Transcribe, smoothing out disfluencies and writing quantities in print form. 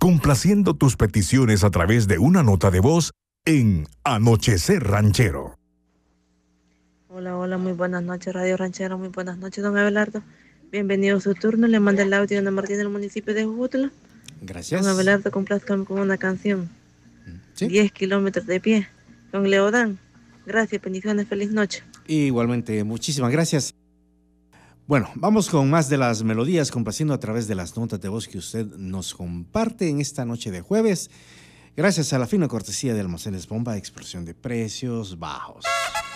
complaciendo tus peticiones a través de una nota de voz en Anochecer Ranchero. Hola, hola, muy buenas noches, Radio Ranchero, muy buenas noches, don Abelardo. Bienvenido a su turno, le manda el audio de Ana Martín del municipio de Jujutla. Gracias. Don Abelardo, complázcame con una canción. ¿Sí? 10 kilómetros de pie, con Leodán. Gracias, bendiciones, feliz noche. Igualmente, muchísimas gracias. Bueno, vamos con más de las melodías, complaciendo a través de las notas de voz que usted nos comparte en esta noche de jueves, gracias a la fina cortesía de Almacenes Bomba, explosión de precios bajos.